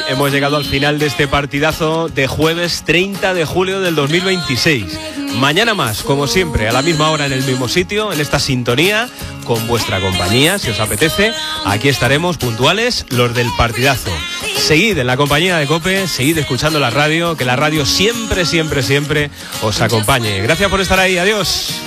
hemos llegado al final de este partidazo de jueves 30 de julio del 2026. Mañana más, como siempre, a la misma hora en el mismo sitio, en esta sintonía, con vuestra compañía, si os apetece. Aquí estaremos puntuales, los del partidazo. Seguid en la compañía de COPE, seguid escuchando la radio, que la radio siempre, siempre, siempre os acompañe. Gracias por estar ahí, adiós.